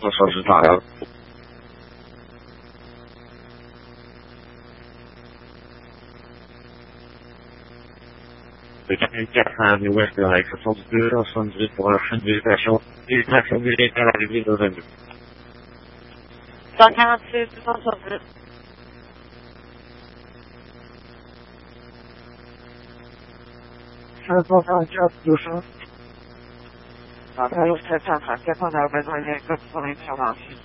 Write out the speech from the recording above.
我手指打了。We can get hand with like a full good or something for a hundred special. You have to really get out of the middle. 早餐吃自动手指。 是早上就是早餐又菜饭，再放点外头一个自动调料器。